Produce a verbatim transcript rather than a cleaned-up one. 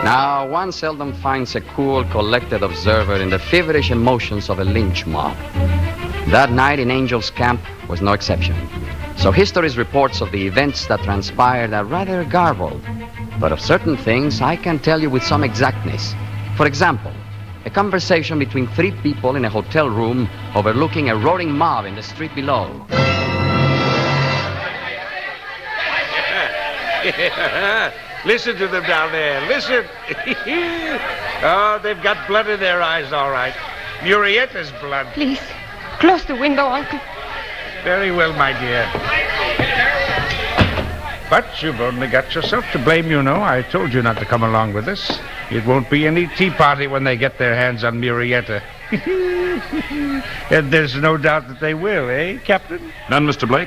Now, one seldom finds a cool, collected observer in the feverish emotions of a lynch mob. That night in Angel's Camp was no exception. So history's reports of the events that transpired are rather garbled. But of certain things, I can tell you with some exactness. For example, a conversation between three people in a hotel room overlooking a roaring mob in the street below. Listen to them down there. Listen. Oh, they've got blood in their eyes, all right. Murrietta's blood. Please, close the window, Uncle. Very well, my dear. But you've only got yourself to blame, you know. I told you not to come along with us. It won't be any tea party when they get their hands on Murrieta. And there's no doubt that they will, eh, Captain? None, Mister Blake.